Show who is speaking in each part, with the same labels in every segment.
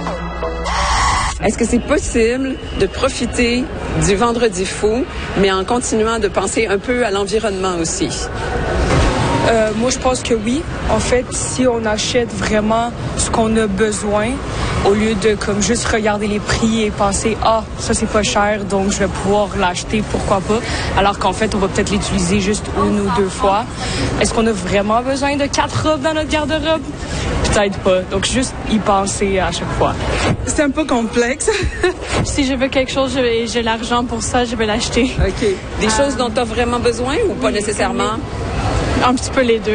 Speaker 1: Est-ce que c'est possible de profiter du Vendredi fou, mais en continuant de penser un peu à l'environnement aussi?
Speaker 2: Moi, je pense que oui. En fait, si on achète vraiment ce qu'on a besoin, au lieu de comme juste regarder les prix et penser « Ah, ça c'est pas cher, donc je vais pouvoir l'acheter, pourquoi pas », alors qu'en fait, on va peut-être l'utiliser juste 1 ou 2 fois. Est-ce qu'on a vraiment besoin de 4 robes dans notre garde-robe? Peut-être pas. Donc, juste y penser à chaque fois.
Speaker 3: C'est un peu complexe.
Speaker 4: Si je veux quelque chose, j'ai l'argent pour ça, je vais l'acheter.
Speaker 1: OK. Des choses dont tu as vraiment besoin ou pas nécessairement?
Speaker 4: Un petit peu les deux.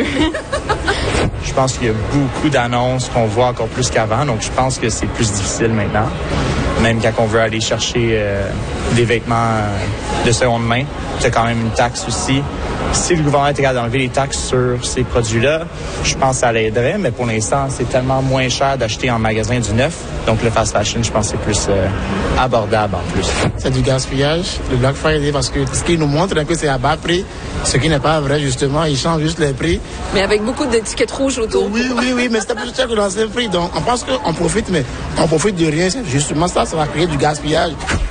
Speaker 5: Je pense qu'il y a beaucoup d'annonces qu'on voit encore plus qu'avant, donc je pense que c'est plus difficile maintenant. Même quand on veut aller chercher des vêtements de seconde main, c'est quand même une taxe aussi. Si le gouvernement était capable d'enlever les taxes sur ces produits-là, je pense que ça l'aiderait, mais pour l'instant, c'est tellement moins cher d'acheter en magasin du neuf. Donc le fast fashion, je pense que c'est plus abordable en plus.
Speaker 6: C'est du gaspillage, le Black Friday, parce que ce qu'ils nous montrent, que c'est à bas prix, ce qui n'est pas vrai, justement, ils changent juste les prix.
Speaker 1: Mais avec beaucoup d'étiquettes rouges autour.
Speaker 6: Oui, mais c'est plus cher que l'ancien prix. Donc on pense qu'on profite, mais on profite de rien. C'est justement ça va créer du gaspillage.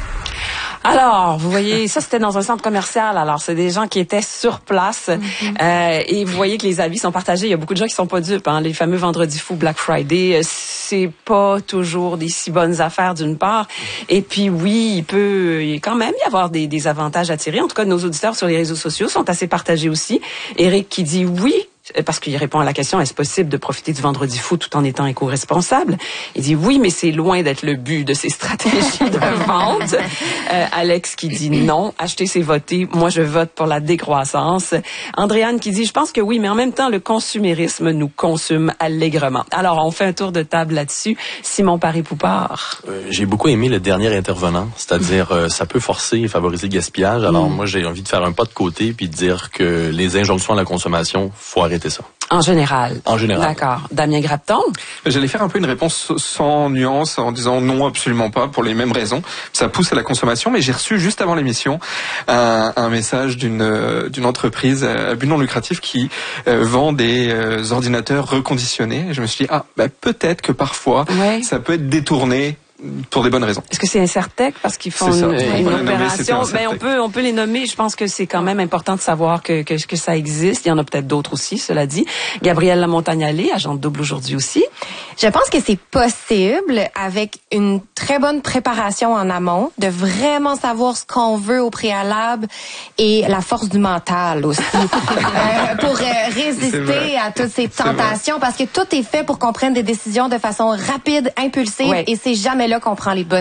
Speaker 7: Alors, vous voyez, ça c'était dans un centre commercial. Alors, c'est des gens qui étaient sur place. Et vous voyez que les avis sont partagés. Il y a beaucoup de gens qui sont pas dupes. Hein. Les fameux Vendredi fou, Black Friday, c'est pas toujours des si bonnes affaires d'une part. Et puis oui, il peut quand même y avoir des avantages à tirer. En tout cas, nos auditeurs sur les réseaux sociaux sont assez partagés aussi. Eric qui dit oui. Parce qu'il répond à la question, est-ce possible de profiter du Vendredi fou tout en étant éco-responsable? Il dit oui, mais c'est loin d'être le but de ces stratégies de vente. Alex qui dit non, acheter c'est voter. Moi, je vote pour la décroissance. Andréane qui dit, je pense que oui, mais en même temps, le consumérisme nous consume allègrement. Alors, on fait un tour de table là-dessus. Simon Paré-Poupard.
Speaker 8: J'ai beaucoup aimé le dernier intervenant, c'est-à-dire ça peut forcer et favoriser le gaspillage. Alors moi, j'ai envie de faire un pas de côté puis de dire que les injonctions à la consommation, faut arrêter ça.
Speaker 7: En général.
Speaker 8: En général.
Speaker 7: D'accord. Damien Grapton?
Speaker 9: J'allais faire un peu une réponse sans nuance en disant non, absolument pas, pour les mêmes raisons. Ça pousse à la consommation, mais j'ai reçu juste avant l'émission un message d'une entreprise à but non lucratif qui vend des ordinateurs reconditionnés. Et je me suis dit, peut-être que parfois, ça peut être détourné pour des bonnes raisons.
Speaker 7: Est-ce que c'est Incertec parce qu'ils font une opération? On peut les nommer. Je pense que c'est quand même important de savoir que ça existe. Il y en a peut-être d'autres aussi, cela dit. Gabrielle Lamontagne-Allé, agente double aujourd'hui aussi.
Speaker 10: Je pense que c'est possible avec une très bonne préparation en amont, de vraiment savoir ce qu'on veut au préalable et la force du mental aussi pour résister à toutes ces tentations parce que tout est fait pour qu'on prenne des décisions de façon rapide, impulsive et c'est jamais là qu'on prend les bonnes